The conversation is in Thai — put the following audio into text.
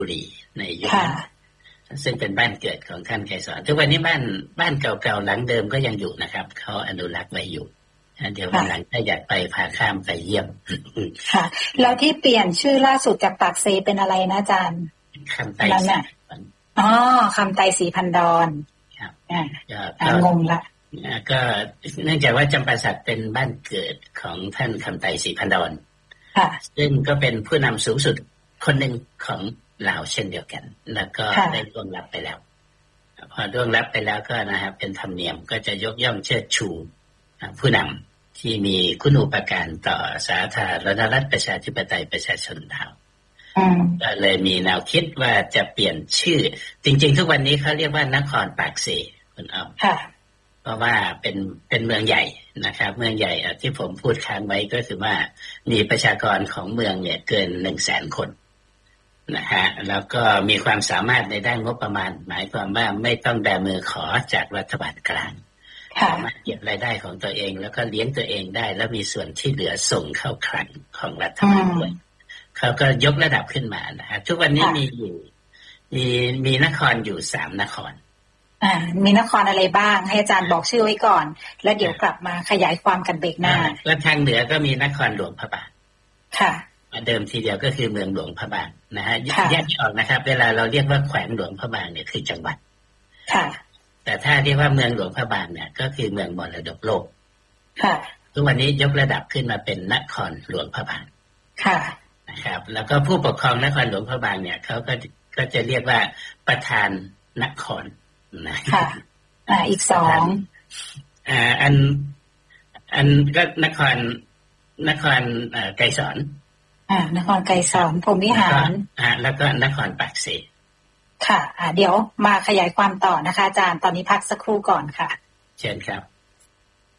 บุรีในยุคนั้นซึ่งเป็นบ้านเกิดของท่านไกรสอนทุกวันนี้บ้านเก่าๆหลังเดิมก็ยังอยู่นะครับเขาอนุรักษ์ไว้อยู่เดี๋ยววันหลังถ้าอยากไปพาข้ามไปเยี่ยมค่ะแล้วที่เปลี่ยนชื่อล่าสุดจากปากเซเป็นอะไรนะอาจารย์คำไต่ศรีคำไต่ศรีพันดรครับงงละก็เนื่องจากว่าจำปาสักเป็นบ้านเกิดของท่านคำไต่ศรีพันดรซึ่งก็เป็นผู้นำสูงสุดคนหนึ่งของลาวเช่นเดียวกันแล้วก็ได้ล่วงลับไปแล้วพอล่วงลับไปแล้วก็นะครับเป็นธรรมเนียมก็จะยกย่องเชิดชูผู้นำที่มีคุณูปการต่อสาธารณรัฐประชาธิปไตยประชาชนลาวก็เลยมีแนวคิดว่าจะเปลี่ยนชื่อจริงๆทุกวันนี้เขาเรียกว่านครปากเสคุณอ้อมเพราะว่าเป็นเมืองใหญ่นะครับเมืองใหญ่ที่ผมพูดค้างไว้ก็คือว่ามีประชากรของเมืองเนี่ยเกิน 100,000 คนนะฮะแล้วก็มีความสามารถในด้านงบประมาณหมายความว่าไม่ต้องแบมือขอจากรัฐบาลกลางสามารถเก็บรายได้ของตัวเองแล้วก็เลี้ยงตัวเองได้แล้วมีส่วนที่เหลือส่งเข้าคลังของรัฐบาลด้วยเขาก็ยกระดับขึ้นมานะฮะทุกวันนี้มีนครอยู่3 นครมีนครอะไรบ้างให้อาจารย์บอกชื่อไว้ก่อนแล้วเดี๋ยวกลับมาขยายความกันเบรกหน้าแล้วทางเหนือก็มีนครหลวงพระบางค่ะเดิมทีเดียวก็คือเมืองหลวงพระบางนะฮะแยกออกนะครับเวลาเราเรียกว่าแขวงหลวงพระบางเนี่ยคือจังหวัดค่ะแต่ถ้าเรียกว่าเมืองหลวงพระบางเนี่ยก็คือเมืองมรดกโลกค่ะทุกวันนี้ยกระดับขึ้นมาเป็นนครหลวงพระบางค่ะนะครับแล้วก็ผู้ปกครองนครหลวงพระบางเนี่ยเขาก็จะเรียกว่าประธานนครนะค่ะอีก2 อันก็นครไกรสอนนครไกรสอนพรหมวิหารแล้วก็นครปากเสค่ะเดี๋ยวมาขยายความต่อนะคะอาจารย์ตอนนี้พักสักครู่ก่อนค่ะเชิญครับ